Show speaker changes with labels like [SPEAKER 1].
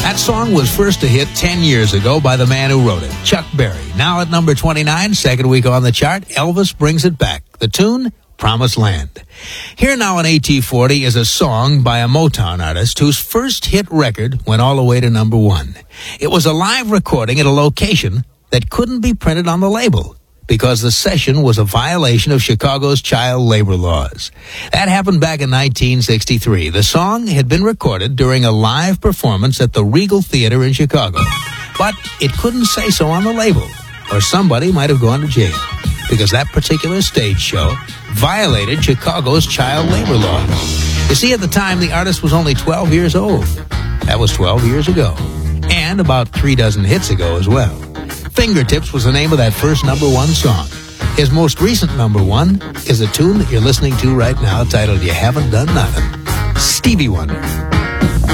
[SPEAKER 1] That song was first a hit 10 years ago by the man who wrote it, Chuck Berry. Now at number 29, second week on the chart, Elvis brings it back. The tune, Promised Land. Here now on AT40 is a song by a Motown artist whose first hit record went all the way to number 1. It was a live recording at a location that couldn't be printed on the label because the session was a violation of Chicago's child labor laws. That happened back in 1963. The song had been recorded during a live performance at the Regal Theater in Chicago. But it couldn't say so on the label, or somebody might have gone to jail, because that particular stage show violated Chicago's child labor laws. You see, at the time, the artist was only 12 years old. That was 12 years ago. And about 3 dozen hits ago as well. Fingertips was the name of that first number 1 song. His most recent number 1 is a tune that you're listening to right now titled You Haven't Done Nothing. Stevie Wonder.